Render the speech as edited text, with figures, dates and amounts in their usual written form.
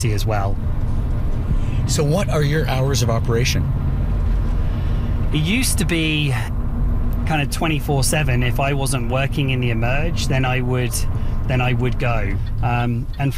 as well. So what are your hours of operation? It used to be kind of 24/7. If I wasn't working in the Emerge, then I would go. And